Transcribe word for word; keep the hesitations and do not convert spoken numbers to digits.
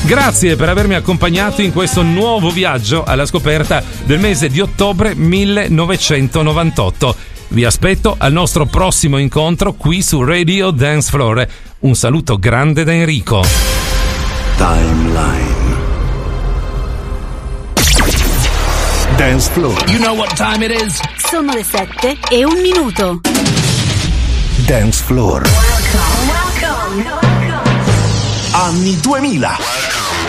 Grazie per avermi accompagnato in questo nuovo viaggio alla scoperta del mese di ottobre millenovecentonovantotto. Vi aspetto al nostro prossimo incontro qui su Radio Dance Floor. Un saluto grande da Enrico. Timeline Dance Floor. You know what time it is? Sono le sette e un minuto. Dance Floor. Welcome, welcome, welcome. Anni duemila.